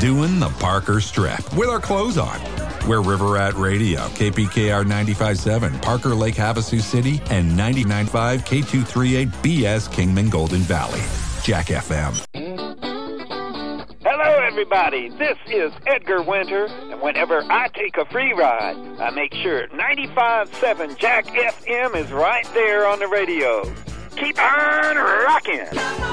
doing the Parker Strip with our clothes on. We're River Rat Radio, KPKR 95.7, Parker Lake Havasu City, and 99.5 K238 BS Kingman Golden Valley. Jack FM. Hello, everybody. This is Edgar Winter, and whenever I take a free ride, I make sure 95.7 Jack FM is right there on the radio. Keep on rocking.